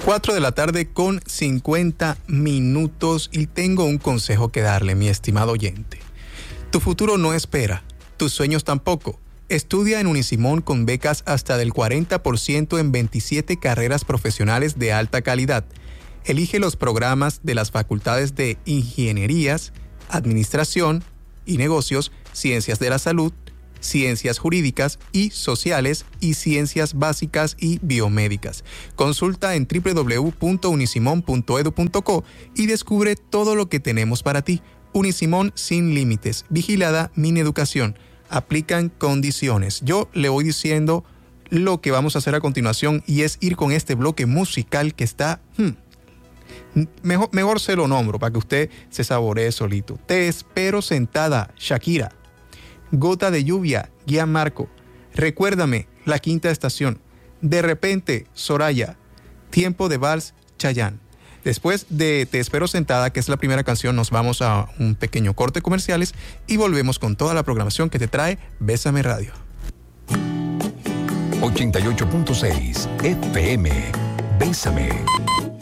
4 de la tarde con 50 minutos y tengo un consejo que darle, mi estimado oyente. Tu futuro no espera, tus sueños tampoco. Estudia en Unisimón con becas hasta del 40% en 27 carreras profesionales de alta calidad. Elige los programas de las facultades de Ingenierías, Administración y Negocios, Ciencias de la Salud, Ciencias Jurídicas y Sociales y Ciencias Básicas y Biomédicas. Consulta en www.unisimon.edu.co y descubre todo lo que tenemos para ti. Unisimón sin límites. Vigilada Mineducación. Aplican condiciones. Yo le voy diciendo lo que vamos a hacer a continuación y es ir con este bloque musical que está... Mejor se lo nombro para que usted se saboree solito. Te espero sentada, Shakira. Gota de lluvia, Gianmarco. Recuérdame, La Quinta Estación. De repente, Soraya. Tiempo de vals, Chayanne. Después de Te espero sentada, que es la primera canción, nos vamos a un pequeño corte comerciales y volvemos con toda la programación que te trae Bésame Radio. 88.6 FM. Bésame.